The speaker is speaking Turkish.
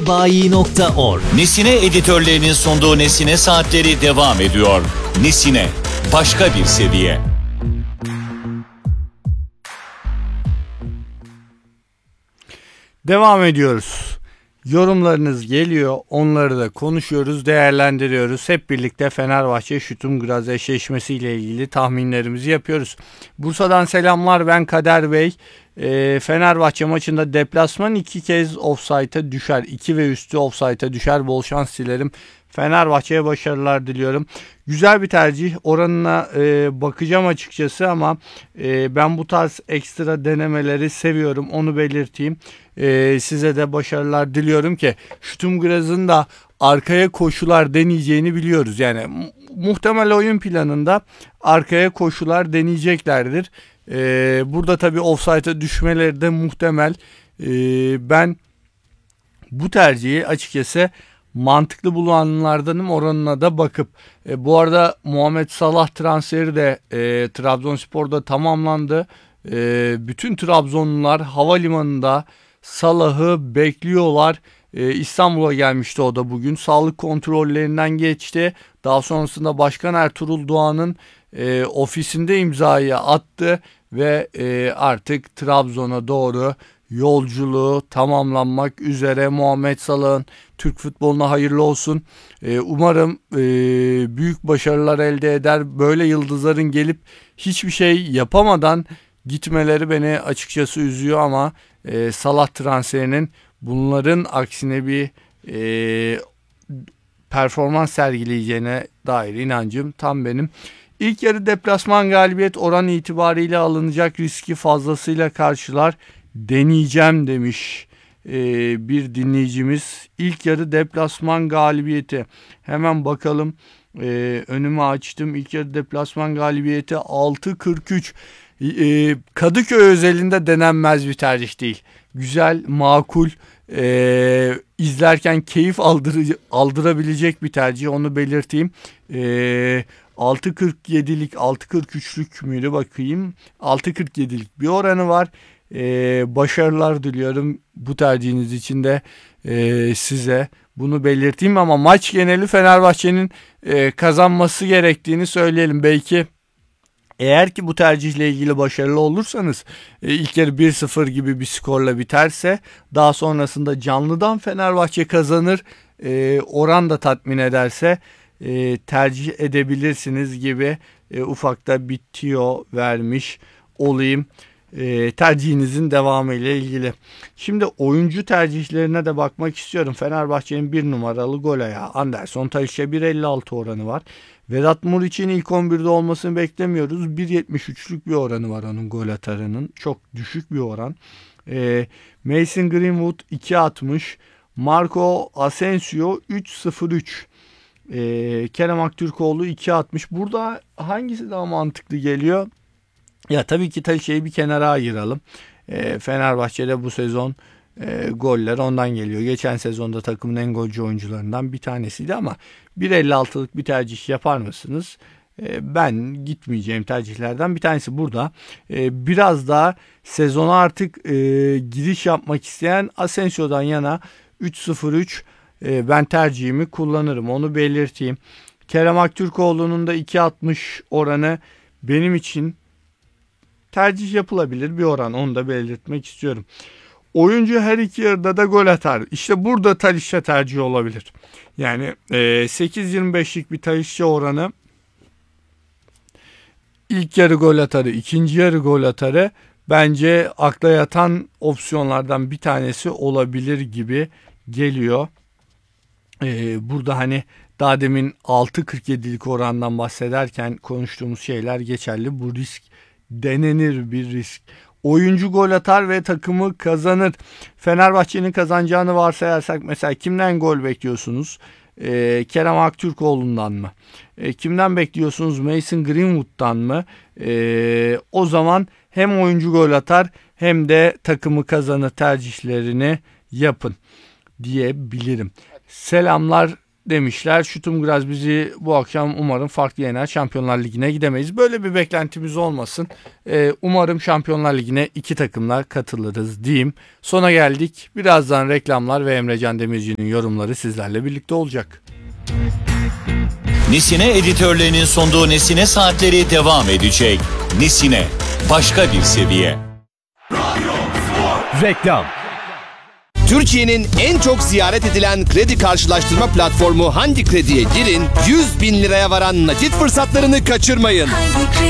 nesinebayi.org. Nesine editörlerinin sunduğu Nesine Saatleri devam ediyor. Nesine, başka bir seviye. Devam ediyoruz. Yorumlarınız geliyor. Onları da konuşuyoruz, değerlendiriyoruz. Hep birlikte Fenerbahçe Şutum Graz eşleşmesiyle ilgili tahminlerimizi yapıyoruz. Bursa'dan selamlar, ben Kader Bey. Fenerbahçe maçında deplasman 2 kez ofsayta düşer. 2 ve üstü ofsayta düşer. Bol şans dilerim. Fenerbahçe'ye başarılar diliyorum. Güzel bir tercih. Oranına bakacağım açıkçası ama ben bu tarz ekstra denemeleri seviyorum. Onu belirteyim. Size de başarılar diliyorum ki Şutum Graz'ın da arkaya koşular deneyeceğini biliyoruz. Yani muhtemel oyun planında arkaya koşular deneyeceklerdir. Burada tabii ofsayta düşmeleri de muhtemel. Ben bu tercihi açıkçası mantıklı bulanlardanım, oranına da bakıp. Bu arada Muhammed Salah transferi de Trabzonspor'da tamamlandı. Bütün Trabzonlular havalimanında Salah'ı bekliyorlar. İstanbul'a gelmişti o da bugün. Sağlık kontrollerinden geçti. Daha sonrasında Başkan Ertuğrul Doğan'ın ofisinde imzayı attı ve artık Trabzon'a doğru yolculuğu tamamlanmak üzere. Muhammed Salah'ın Türk futboluna hayırlı olsun. Umarım büyük başarılar elde eder. Böyle yıldızların gelip hiçbir şey yapamadan gitmeleri beni açıkçası üzüyor ama Salah transferinin bunların aksine bir performans sergileyeceğine dair inancım tam benim. İlk yarı deplasman galibiyet oran itibariyle alınacak riski fazlasıyla karşılar deneyeceğim demiş bir dinleyicimiz. İlk yarı deplasman galibiyeti, hemen bakalım, önümü açtım. İlk yarı deplasman galibiyeti 6.43. Kadıköy özelinde denenmez bir tercih değil. Güzel, makul, izlerken keyif aldırabilecek bir tercih, onu belirteyim. 6.47'lik 6.43'lük müydü bakayım, 6.47'lik bir oranı var. Başarılar diliyorum bu tercihiniz için de size bunu belirteyim ama maç geneli Fenerbahçe'nin kazanması gerektiğini söyleyelim. Belki eğer ki bu tercihle ilgili başarılı olursanız, ilk yarı 1-0 gibi bir skorla biterse, daha sonrasında canlıdan Fenerbahçe kazanır, oran da tatmin ederse tercih edebilirsiniz gibi ufakta bir tüyo vermiş olayım. Tercihinizin devamı ile ilgili. Şimdi oyuncu tercihlerine de bakmak istiyorum. Fenerbahçe'nin 1 numaralı gol ayağı Anderson Talisca 1.56 oranı var. Vedat Muriç'in ilk 11'de olmasını beklemiyoruz. 1.73'lük bir oranı var onun, gol atarının. Çok düşük bir oran. Mason Greenwood 2.60. Marco Asensio 3.03. Kerem Aktürkoğlu 2.60. Burada hangisi daha mantıklı geliyor? Ya tabii ki Talisca'yı bir kenara ayıralım. Fenerbahçe'de bu sezon goller ondan geliyor. Geçen sezonda takımın en golcü oyuncularından bir tanesiydi ama 1.56'lık bir tercih yapar mısınız? Ben gitmeyeceğim tercihlerden bir tanesi burada. Biraz daha sezona artık giriş yapmak isteyen Asensio'dan yana 3.03, ben tercihimi kullanırım, onu belirteyim. Kerem Aktürkoğlu'nun da 2.60 oranı benim için tercih yapılabilir bir oran, onu da belirtmek istiyorum. Oyuncu her iki yarıda da gol atar. İşte burada Talisca tercih olabilir. Yani 8.25'lik bir Talisca oranı, ilk yarı gol atarı, ikinci yarı gol atarı bence akla yatan opsiyonlardan bir tanesi olabilir gibi geliyor. Burada hani daha demin 6.47'lik orandan bahsederken konuştuğumuz şeyler geçerli. Bu risk denenir bir risk. Oyuncu gol atar ve takımı kazanır. Fenerbahçe'nin kazanacağını varsayarsak mesela kimden gol bekliyorsunuz? Kerem Aktürkoğlu'ndan mı? Kimden bekliyorsunuz? Mason Greenwood'dan mı? O zaman hem oyuncu gol atar hem de takımı kazanır tercihlerini yapın diyebilirim. Selamlar demişler. Şutum Graz bizi bu akşam umarım farklı yener. Şampiyonlar Ligi'ne gidemeyiz. Böyle bir beklentimiz olmasın. Umarım Şampiyonlar Ligi'ne 2 takımla katılırız diyeyim. Sona geldik. Birazdan reklamlar ve Emrecan Demirci'nin yorumları sizlerle birlikte olacak. Nesine editörlerinin sunduğu Nesine Saatleri devam edecek. Nesine, başka bir seviye. Reklam. Türkiye'nin en çok ziyaret edilen kredi karşılaştırma platformu Handi Kredi'ye girin, 100.000 liraya varan nakit fırsatlarını kaçırmayın.